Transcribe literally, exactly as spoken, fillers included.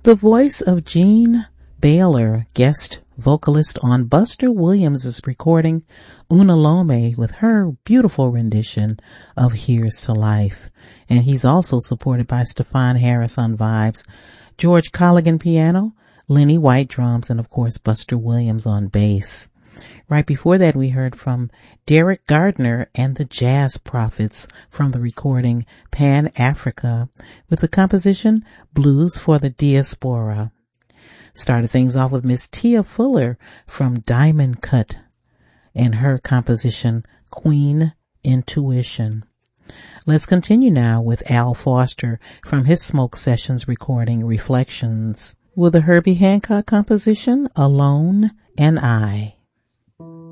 The voice of Jean Baylor, guest vocalist on Buster Williams' recording Una Lome with her beautiful rendition of Here's to Life. And he's also supported by Stefan Harris on vibes, George Colligan piano, Lenny White drums, and of course Buster Williams on bass. Right before that, we heard from Derek Gardner and the Jazz Prophets from the recording Pan Africa with the composition Blues for the Diaspora. Started things off with Miss Tia Fuller from Diamond Cut and her composition Queen Intuition. Let's continue now with Al Foster from his Smoke Sessions recording Reflections with a Herbie Hancock composition Alone and I.